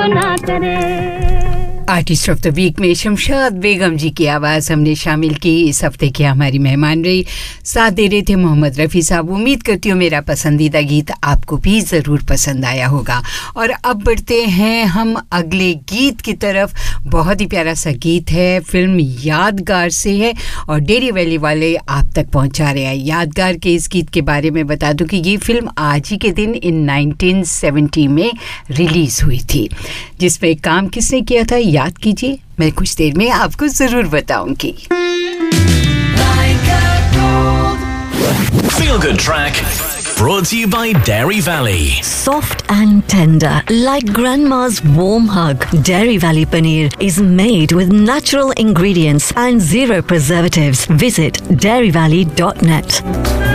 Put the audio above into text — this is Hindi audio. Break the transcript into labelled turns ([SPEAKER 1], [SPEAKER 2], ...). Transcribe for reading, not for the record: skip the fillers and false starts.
[SPEAKER 1] ना करे।
[SPEAKER 2] आर्टिस्ट ऑफ द वीक में शमशाद बेगम जी की आवाज़ हमने शामिल की। इस हफ्ते की हमारी मेहमान रही, साथ दे रहे थे मोहम्मद रफ़ी साहब। उम्मीद करती हूँ मेरा पसंदीदा गीत आपको भी ज़रूर पसंद आया होगा। और अब बढ़ते हैं हम अगले गीत की तरफ। बहुत ही प्यारा सा गीत है, फिल्म यादगार से है और डेरी वैली वाले आप तक पहुँचा रहे हैं। यादगार के इस गीत के बारे में बता दूँ कि ये फिल्म आज ही के दिन इन 1970 में रिलीज़ हुई थी। जिसमें काम किसने किया था याद कीजिए, मैं कुछ देर में आपको जरूर बताऊंगी।
[SPEAKER 3] Feel Good Track brought to you by Dairy Valley.
[SPEAKER 4] Soft and tender, like grandma's warm hug. Dairy Valley paneer is made with natural ingredients and zero preservatives. Visit dairyvalley.net.